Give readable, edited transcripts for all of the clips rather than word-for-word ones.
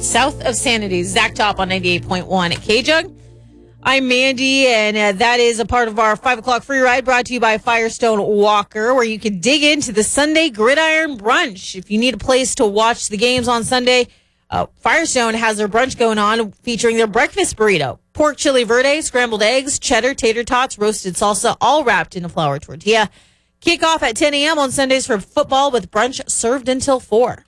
south of Sanity. Zach Top on 98.1 at K-Jug. I'm Mandy, and that is a part of our 5 o'clock free ride brought to you by Firestone Walker, where you can dig into the Sunday Gridiron Brunch. If you need a place to watch the games on Sunday, Firestone has their brunch going on featuring their breakfast burrito. Pork chili verde, scrambled eggs, cheddar, tater tots, roasted salsa, all wrapped in a flour tortilla. Kick off at 10 a.m. on Sundays for football with brunch served until 4.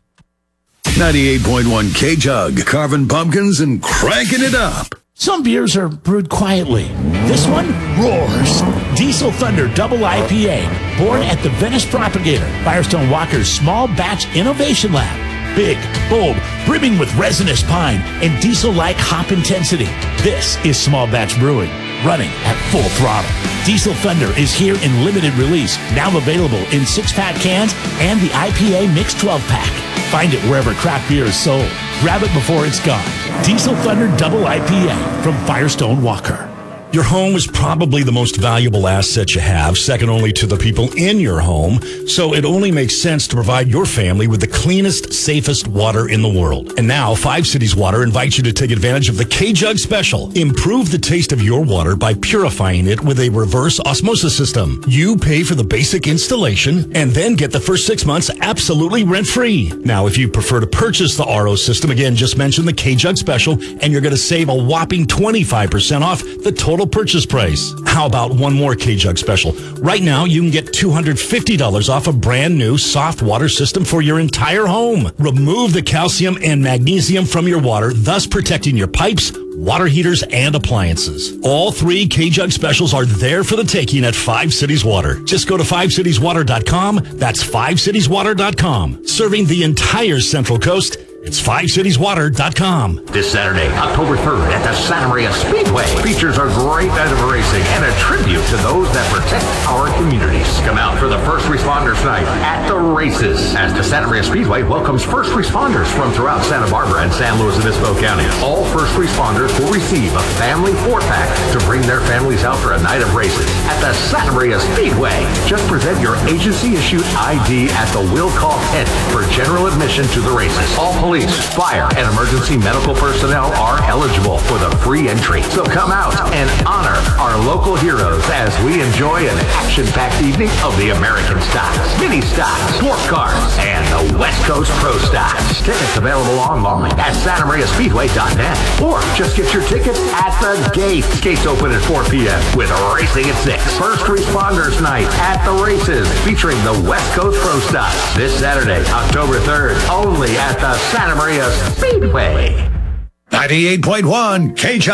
98.1 K-Jug, carving pumpkins and cranking it up. Some beers are brewed quietly. This one roars. Diesel Thunder Double IPA, born at the Venice Propagator, Firestone Walker's small batch innovation lab. Big, bold, brimming with resinous pine and diesel-like hop intensity. This is small batch brewing, running at full throttle. Diesel Thunder is here in limited release, now available in 6-pack cans and the IPA Mix 12-pack. Find it wherever craft beer is sold. Grab it before it's gone. Diesel Thunder Double IPA from Firestone Walker. Your home is probably the most valuable asset you have, second only to the people in your home. So it only makes sense to provide your family with the cleanest, safest water in the world. And now, 5 Cities Water invites you to take advantage of the K-Jug Special. Improve the taste of your water by purifying it with a reverse osmosis system. You pay for the basic installation and then get the first 6 months absolutely rent-free. Now, if you prefer to purchase the RO system, again, just mention the K-Jug Special and you're going to save a whopping 25% off the total purchase price. How about one more K-Jug Special? Right now, you can get $250 off a brand new soft water system for your entire home. Remove the calcium and magnesium from your water, thus protecting your pipes, water heaters, and appliances. All 3 K-Jug Specials are there for the taking at 5 Cities Water. Just go to 5citieswater.com. That's 5citieswater.com. Serving the entire Central Coast. It's 5citieswater.com. This Saturday, October 3rd, at the Santa Maria Speedway, features a great night of racing and a tribute to those that protect our communities. Come out for the First Responders Night at the races, as the Santa Maria Speedway welcomes first responders from throughout Santa Barbara and San Luis Obispo counties. All first responders will receive a family 4-pack to bring their families out for a night of races at the Santa Maria Speedway. Just present your agency-issued ID at the will call tent for general admission to the races. All police, fire, and emergency medical personnel are eligible for the free entry. So come out and honor our local heroes as we enjoy an action-packed evening of the American Stocks, Mini Stocks, Dwarf Cars, and the West Coast Pro Stocks. Tickets available online at SantaMariaSpeedway.net, or just get your tickets at the gate. Gates open at 4 p.m. with racing at 6. First Responders Night at the races, featuring the West Coast Pro Stocks. This Saturday, October 3rd, only at the Santa Maria Speedway. 98.1 K-Jug.